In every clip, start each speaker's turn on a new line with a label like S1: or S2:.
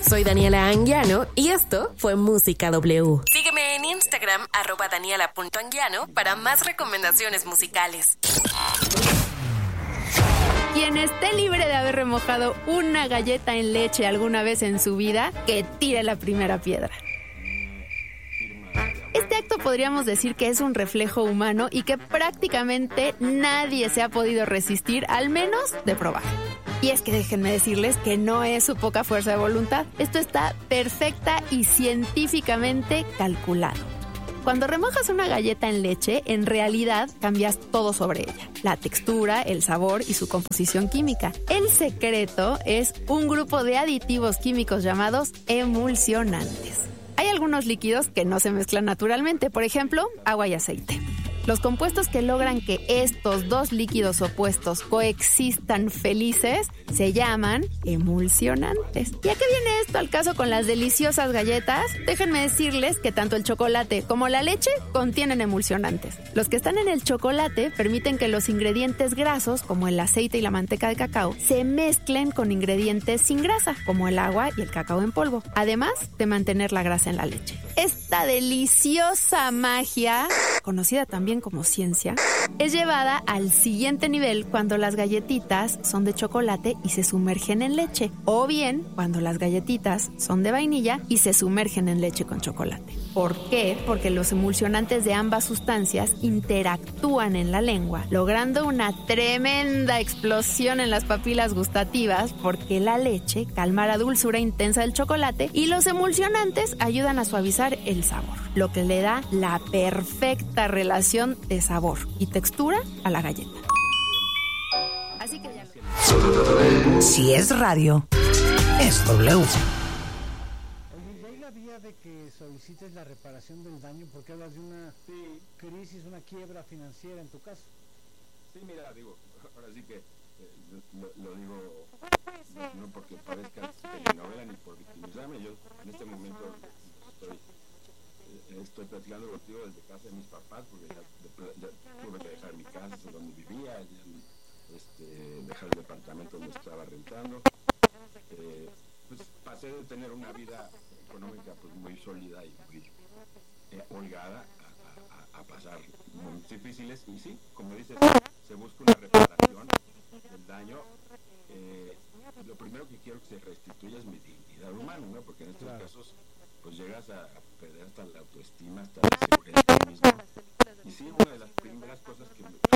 S1: Soy Daniela Anguiano y esto fue Música W. Sígueme en Instagram, @daniela.anguiano, para más recomendaciones musicales.
S2: Quien esté libre de haber remojado una galleta en leche alguna vez en su vida, que tire la primera piedra. Este acto podríamos decir que es un reflejo humano y que prácticamente nadie se ha podido resistir, al menos de probar. Y es que déjenme decirles que no es su poca fuerza de voluntad. Esto está perfecta y científicamente calculado. Cuando remojas una galleta en leche, en realidad cambias todo sobre ella. La textura, el sabor y su composición química. El secreto es un grupo de aditivos químicos llamados emulsionantes. Hay algunos líquidos que no se mezclan naturalmente, por ejemplo, agua y aceite. Los compuestos que logran que estos dos líquidos opuestos coexistan felices se llaman emulsionantes. ¿Y a qué viene esto al caso con las deliciosas galletas? Déjenme decirles que tanto el chocolate como la leche contienen emulsionantes. Los que están en el chocolate permiten que los ingredientes grasos, como el aceite y la manteca de cacao, se mezclen con ingredientes sin grasa, como el agua y el cacao en polvo, además de mantener la grasa en la leche. Esta deliciosa magia, conocida también como ciencia, es llevada al siguiente nivel cuando las galletitas son de chocolate y se sumergen en leche, o bien cuando las galletitas son de vainilla y se sumergen en leche con chocolate. ¿Por qué? Porque los emulsionantes de ambas sustancias interactúan en la lengua, logrando una tremenda explosión en las papilas gustativas, porque la leche calma la dulzura intensa del chocolate y los emulsionantes ayudan a suavizar el sabor, lo que le da la perfecta relación de sabor y textura a la galleta. Así que ya lo...
S3: Si es radio, es W.
S4: De que solicites la reparación del daño porque hablas de una crisis, una quiebra financiera en tu caso.
S5: Sí, mira, digo, ahora sí que lo digo no porque parezca telenovela ni por victimizarme. Yo en este momento estoy platicando contigo desde casa de mis papás, porque ya tuve que dejar mi casa donde vivía, dejar el departamento donde estaba rentando. Pues pasé de tener una vida económica pues muy sólida y muy holgada a pasar momentos difíciles, y sí, como dices, se busca una reparación del daño. Lo primero que quiero que se restituya es mi dignidad humana, ¿no? Porque en estos casos pues llegas a perder hasta la autoestima, hasta la seguridad de ti mismo. Y sí, una de las primeras cosas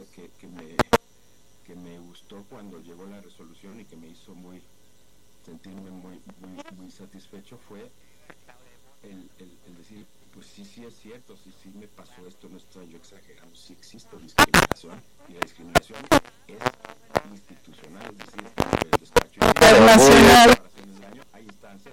S5: que me gustó cuando llegó la resolución y que me hizo sentirme muy satisfecho fue el decir, pues sí es cierto, sí me pasó esto, no estoy yo exagerando, sí existe discriminación, y la discriminación es institucional, es decir, el despacho internacional. Hay instancias,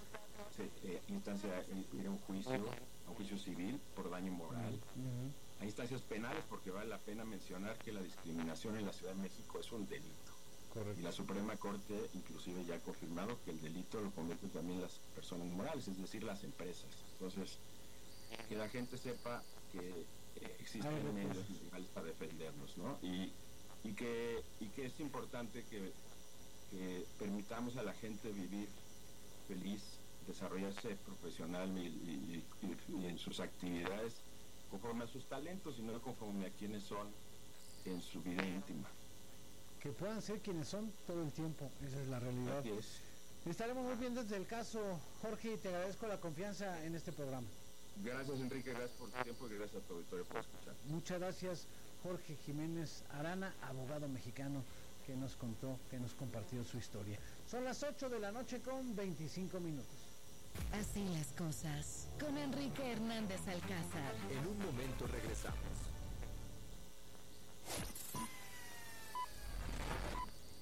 S5: ir a un juicio civil por daño moral. Hay instancias penales, porque vale la pena mencionar que la discriminación en la Ciudad de México es un delito. Correcto. Y la Suprema Corte inclusive ya ha confirmado que el delito lo cometen también las personas morales, es decir, las empresas. Entonces, que la gente sepa que existen medios legales para defendernos, ¿no? Y que es importante que permitamos a la gente vivir feliz, desarrollarse profesional y en sus actividades conforme a sus talentos y no conforme a quienes son en su vida íntima.
S4: Que puedan ser quienes son todo el tiempo, esa es la realidad.
S5: Así es.
S4: Estaremos muy bien desde el caso, Jorge, y te agradezco la confianza en este programa.
S5: Gracias, Enrique, gracias por tu tiempo y gracias a tu auditorio por escuchar.
S4: Muchas gracias, Jorge Jiménez Arana, abogado mexicano, que nos compartió su historia. Son las 8 de la noche con 25 minutos.
S6: Así las cosas, con Enrique Hernández Alcázar.
S7: En un momento regresamos.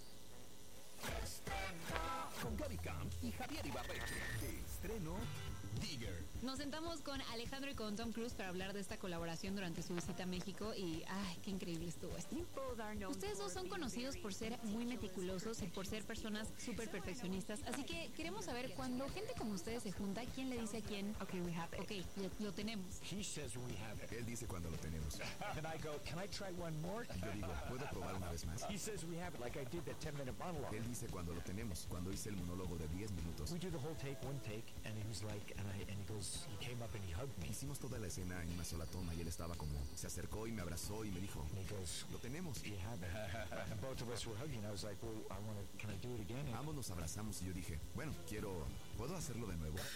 S7: Con Gaby Camp y Javier Ibarreche. De estreno Digger.
S8: Nos sentamos con Alejandro y con Tom Cruise para hablar de esta colaboración durante su visita a México y ¡ay, qué increíble estuvo esto! Ustedes dos son conocidos por ser muy meticulosos y por ser personas súper perfeccionistas, así que queremos saber, cuando gente como ustedes se junta, ¿quién le dice a quién? Ok, lo tenemos.
S7: Él dice cuando lo tenemos.
S9: And I go, can I try one more?
S7: Y yo digo, ¿puedo probar una vez más?
S9: He says we have it, like I did the 10-minute monologue.
S7: Él dice cuando lo tenemos, cuando hice el monólogo de 10 minutos.
S9: We do the whole take, one take, and he was like, and he goes, he came up and he hugged me.
S7: Hicimos toda la escena en una sola toma y él estaba como, se acercó y me abrazó y me dijo,
S9: And he goes,
S7: lo tenemos.
S9: you have it. And both of us were hugging. I was like, well, can I do it again? And
S7: Ambos nos abrazamos y yo dije, bueno, ¿puedo hacerlo de nuevo?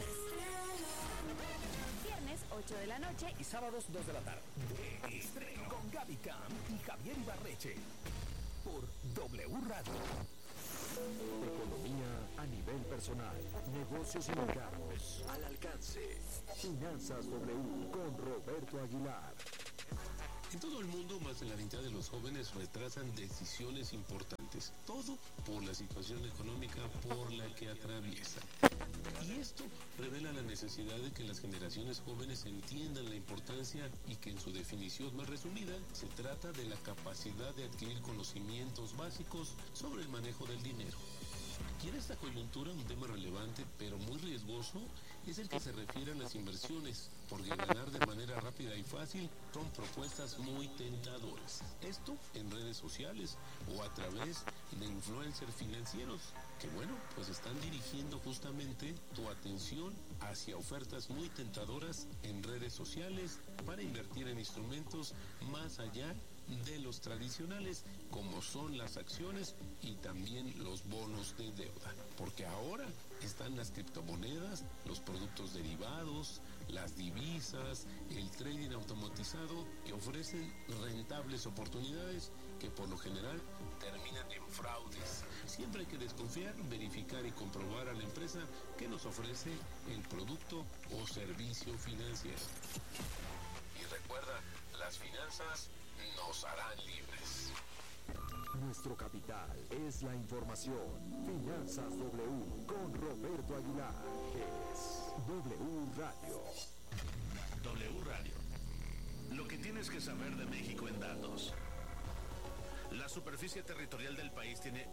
S2: Viernes, 8 de la noche.
S3: Y sábados, 2 de la tarde. Estreno con Gaby Cam y Javier Ibarreche. Por W Radio.
S10: Economía a nivel personal, negocios y mercados al alcance. Finanzas W con Roberto Aguilar.
S11: En todo el mundo, más de la mitad de los jóvenes retrasan decisiones importantes. Todo por la situación económica por la que atraviesan. Y esto revela la necesidad de que las generaciones jóvenes entiendan la importancia y que en su definición más resumida se trata de la capacidad de adquirir conocimientos básicos sobre el manejo del dinero. Y en esta coyuntura un tema relevante pero muy riesgoso es el que se refiere a las inversiones, porque ganar de manera rápida y fácil son propuestas muy tentadoras. Esto en redes sociales o a través de influencers financieros que pues están dirigiendo justamente tu atención hacia ofertas muy tentadoras en redes sociales para invertir en instrumentos más allá de los tradicionales, como son las acciones y también los bonos de deuda. Porque ahora están las criptomonedas, los productos derivados, las divisas, el trading automatizado, que ofrecen rentables oportunidades que por lo general terminan en fraudes. Siempre hay que desconfiar, verificar y comprobar a la empresa que nos ofrece el producto o servicio financiero. Y recuerda, las finanzas nos harán libres.
S10: Nuestro capital es la información. Finanzas W con Roberto Aguilar. Es W Radio.
S12: W Radio. Lo que tienes que saber de México en datos. La superficie territorial del país tiene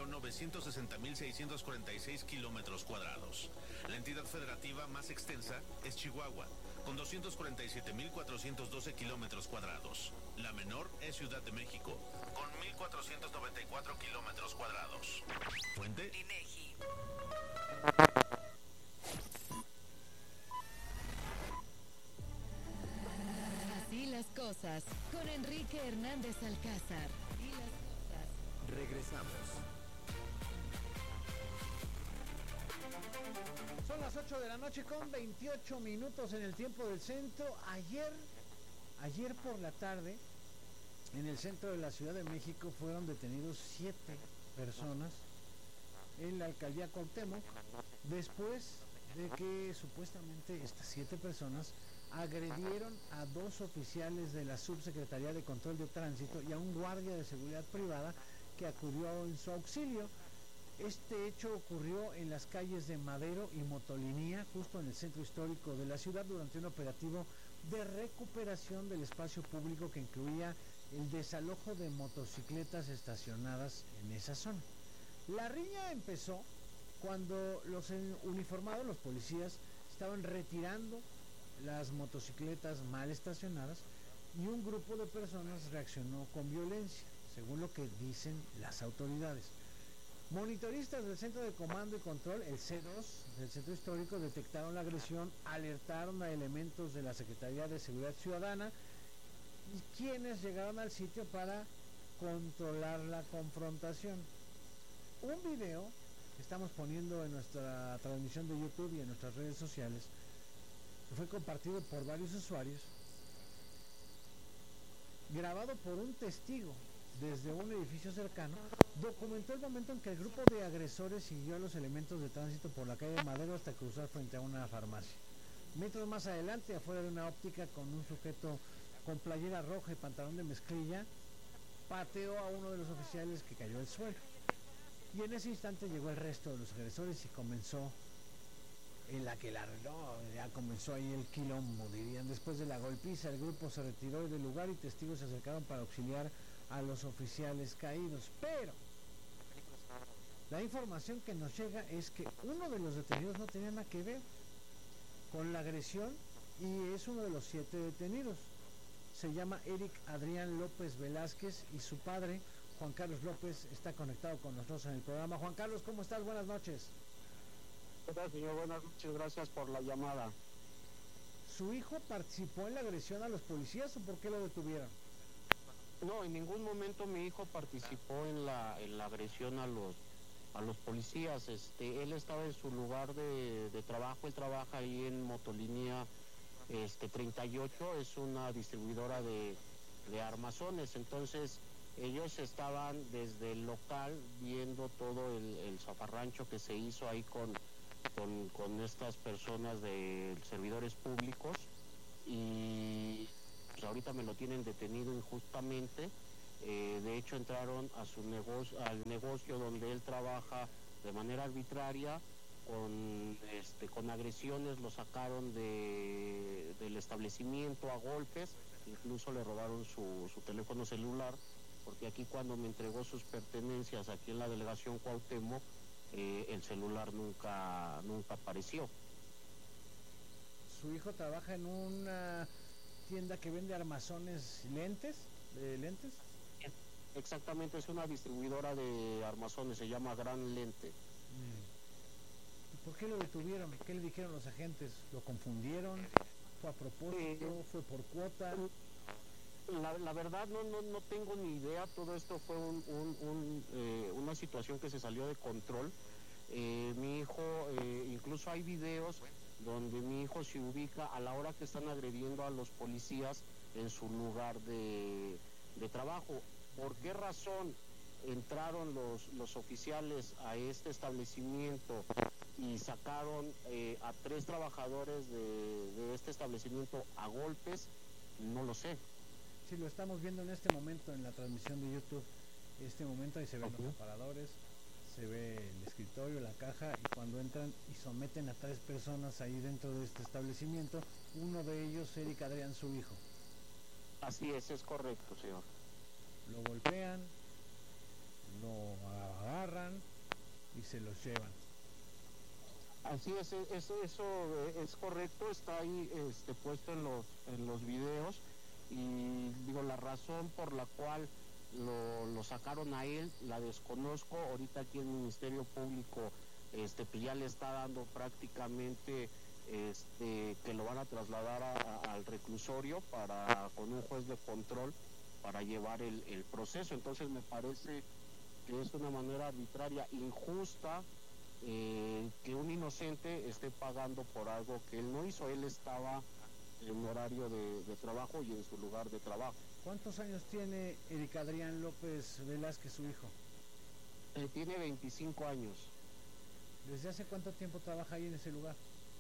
S12: 1.960.646 kilómetros cuadrados. La entidad federativa más extensa es Chihuahua, con 247.412 kilómetros cuadrados. La menor es Ciudad de México, con 1.494 kilómetros cuadrados. Fuente: INEGI.
S6: Así las cosas, con Enrique Hernández Alcázar. Y las cosas.
S10: Regresamos.
S4: Son las 8 de la noche con 28 minutos en el tiempo del centro. Ayer por la tarde, en el centro de la Ciudad de México, fueron detenidos 7 personas en la alcaldía Cuauhtémoc, después de que supuestamente estas 7 personas agredieron a 2 oficiales de la Subsecretaría de Control de Tránsito y a un guardia de seguridad privada que acudió en su auxilio. Este hecho ocurrió en las calles de Madero y Motolinía, justo en el centro histórico de la ciudad, durante un operativo de recuperación del espacio público que incluía el desalojo de motocicletas estacionadas en esa zona. La riña empezó cuando los uniformados, los policías, estaban retirando las motocicletas mal estacionadas y un grupo de personas reaccionó con violencia, según lo que dicen las autoridades. Monitoristas del Centro de Comando y Control, el C2 del Centro Histórico, detectaron la agresión, alertaron a elementos de la Secretaría de Seguridad Ciudadana, y quienes llegaron al sitio para controlar la confrontación. Un video que estamos poniendo en nuestra transmisión de YouTube y en nuestras redes sociales, que fue compartido por varios usuarios, grabado por un testigo desde un edificio cercano, documentó el momento en que el grupo de agresores siguió a los elementos de tránsito por la calle Madero hasta cruzar frente a una farmacia. Metros más adelante, afuera de una óptica, con un sujeto con playera roja y pantalón de mezclilla, pateó a uno de los oficiales, que cayó al suelo. Y en ese instante llegó el resto de los agresores y comenzó en la que ya comenzó ahí el quilombo, dirían. Después de la golpiza, el grupo se retiró del lugar y testigos se acercaron para auxiliar a los oficiales caídos. Pero la información que nos llega es que uno de los detenidos no tenía nada que ver con la agresión y es uno de los 7 detenidos. Se llama Eric Adrián López Velázquez y su padre, Juan Carlos López, está conectado con nosotros en el programa. Juan Carlos, ¿cómo estás? Buenas noches.
S13: Hola, señor, buenas noches, gracias por la llamada.
S4: ¿Su hijo participó en la agresión a los policías o por qué lo detuvieron?
S13: No, en ningún momento mi hijo participó en la agresión a los policías. Él estaba en su lugar de trabajo, él trabaja ahí en Motolínea 38, es una distribuidora de armazones. Entonces ellos estaban desde el local viendo todo el zafarrancho que se hizo ahí con estas personas de servidores públicos, y pues ahorita me lo tienen detenido injustamente. De hecho entraron a su negocio, al negocio donde él trabaja de manera arbitraria, con agresiones, lo sacaron del establecimiento a golpes, incluso le robaron su teléfono celular, porque aquí cuando me entregó sus pertenencias aquí en la delegación Cuauhtémoc, el celular nunca apareció.
S4: Su hijo trabaja en una tienda que vende armazones, lentes.
S13: Exactamente, es una distribuidora de armazones, se llama Gran Lente.
S4: ¿Y por qué lo detuvieron? ¿Qué le dijeron los agentes? ¿Lo confundieron? ¿Fue a propósito? ¿Fue por cuota?
S13: La verdad no tengo ni idea. Todo esto fue una situación que se salió de control. Mi hijo, incluso hay videos donde mi hijo se ubica a la hora que están agrediendo a los policías en su lugar de trabajo. ¿Por qué razón entraron los oficiales a este establecimiento y sacaron a 3 trabajadores de este establecimiento a golpes? No lo sé.
S4: Sí, lo estamos viendo en este momento en la transmisión de YouTube. Este momento ahí se ven los aparadores, se ve el escritorio, la caja, y cuando entran y someten a 3 personas ahí dentro de este establecimiento, uno de ellos, Eric Adrián, su hijo.
S13: Así es correcto, señor.
S4: Lo golpean, lo agarran y se los llevan.
S13: Así es, eso es correcto, está ahí puesto en los videos. Y digo, la razón por la cual lo sacaron a él la desconozco. Ahorita aquí el Ministerio Público pues ya le está dando prácticamente que lo van a trasladar al reclusorio con un juez de control para llevar el proceso. Entonces me parece que es una manera arbitraria, injusta, que un inocente esté pagando por algo que él no hizo. Él estaba en horario de trabajo y en su lugar de trabajo.
S4: ¿Cuántos años tiene Eric Adrián López Velázquez, su hijo?
S13: Tiene 25 años.
S4: ¿Desde hace cuánto tiempo trabaja ahí en ese lugar?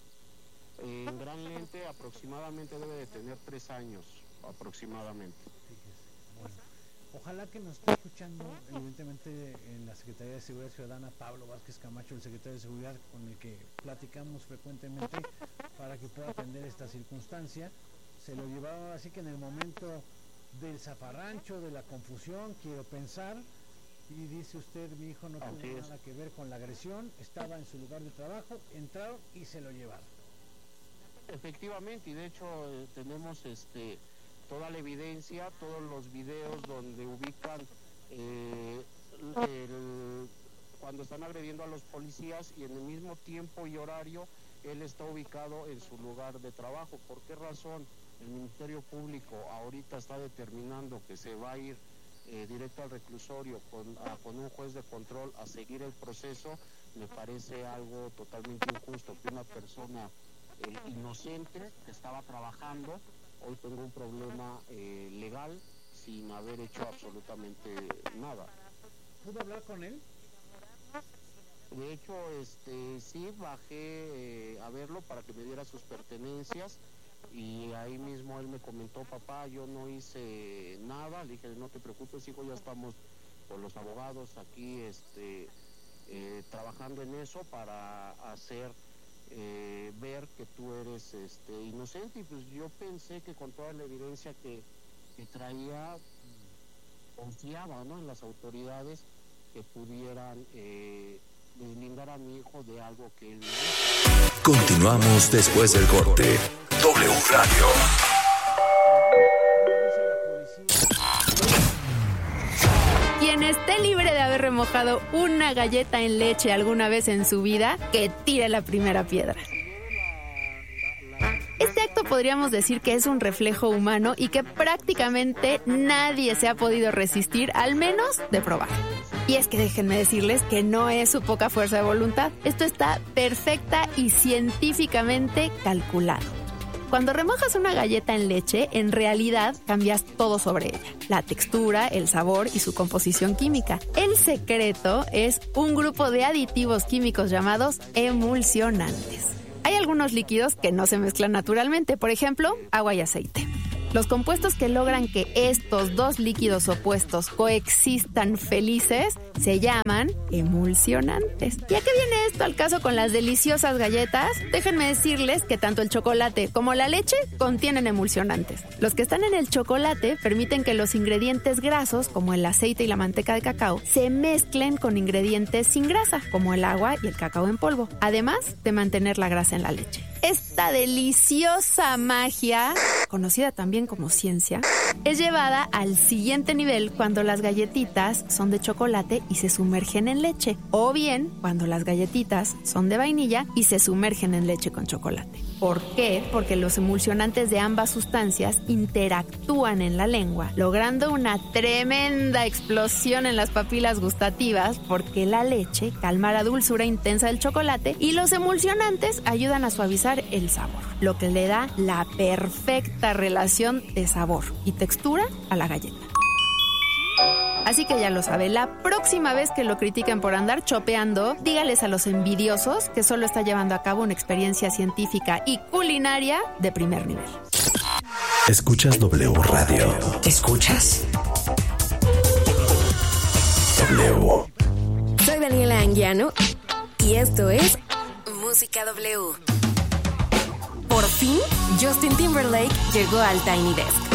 S13: En Gran Lente aproximadamente debe de tener 3 años, aproximadamente.
S4: Fíjese. Bueno, ojalá que nos esté escuchando, evidentemente, en la Secretaría de Seguridad Ciudadana, Pablo Vázquez Camacho, el secretario de Seguridad, con el que platicamos frecuentemente, para que pueda atender esta circunstancia. Se lo llevaron así que en el momento del zafarrancho, de la confusión, quiero pensar, y dice usted, mi hijo no tuvo nada que ver con la agresión, estaba en su lugar de trabajo, entraron y se lo llevaron.
S13: Efectivamente, y de hecho tenemos toda la evidencia, todos los videos donde ubican cuando están agrediendo a los policías, y en el mismo tiempo y horario él está ubicado en su lugar de trabajo. ¿Por qué razón el Ministerio Público ahorita está determinando que se va a ir directo al reclusorio con un juez de control a seguir el proceso? Me parece algo totalmente injusto que una persona inocente que estaba trabajando hoy tenga un problema legal sin haber hecho absolutamente nada.
S4: ¿Pudo hablar con él?
S13: De hecho, sí, bajé a verlo para que me diera sus pertenencias, y ahí mismo él me comentó: papá, yo no hice nada. Le dije: no te preocupes, hijo, ya estamos con los abogados aquí trabajando en eso para hacer ver que tú eres inocente. Y pues yo pensé que con toda la evidencia que traía, confiaba, ¿no?, en las autoridades que pudieran deslindar a mi hijo de algo que él no es.
S10: Continuamos después del corte. W Radio.
S2: Quien esté libre de haber remojado una galleta en leche alguna vez en su vida, que tire la primera piedra. Este acto podríamos decir que es un reflejo humano y que prácticamente nadie se ha podido resistir, al menos de probar. Y es que déjenme decirles que no es su poca fuerza de voluntad. Esto está perfecta y científicamente calculado. Cuando remojas una galleta en leche, en realidad cambias todo sobre ella. La textura, el sabor y su composición química. El secreto es un grupo de aditivos químicos llamados emulsionantes. Hay algunos líquidos que no se mezclan naturalmente, por ejemplo, agua y aceite. Los compuestos que logran que estos dos líquidos opuestos coexistan felices se llaman emulsionantes. ¿Y a qué viene esto al caso con las deliciosas galletas? Déjenme decirles que tanto el chocolate como la leche contienen emulsionantes. Los que están en el chocolate permiten que los ingredientes grasos, como el aceite y la manteca de cacao, se mezclen con ingredientes sin grasa, como el agua y el cacao en polvo, además de mantener la grasa en la leche. Esta deliciosa magia, conocida también como ciencia, es llevada al siguiente nivel cuando las galletitas son de chocolate y se sumergen en leche, o bien cuando las galletitas son de vainilla y se sumergen en leche con chocolate. ¿Por qué? Porque los emulsionantes de ambas sustancias interactúan en la lengua, logrando una tremenda explosión en las papilas gustativas, porque la leche calma la dulzura intensa del chocolate y los emulsionantes ayudan a suavizar el sabor, lo que le da la perfecta relación de sabor y textura a la galleta. Así que ya lo sabe, la próxima vez que lo critiquen por andar chopeando, dígales a los envidiosos que solo está llevando a cabo una experiencia científica y culinaria de primer nivel.
S10: Escuchas W Radio.
S1: ¿Escuchas?
S10: W.
S1: Soy Daniela Anguiano y esto es Música W. Por fin, Justin Timberlake llegó al Tiny Desk.